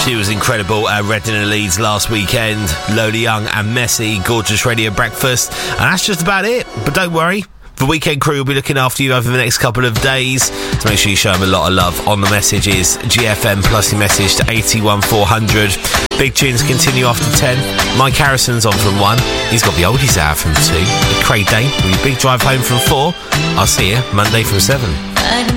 She was incredible at Reading and Leeds last weekend. Lola Young and Messi, gorgeous radio breakfast. And that's just about it. But don't worry, the weekend crew will be looking after you over the next couple of days. So make sure you show them a lot of love on the messages. GFM plus your message to 81400. Big tunes continue after 10. Mike Harrison's on from 1. He's got the oldies out from 2. Craig Dane with your big drive home from 4. I'll see you Monday from 7.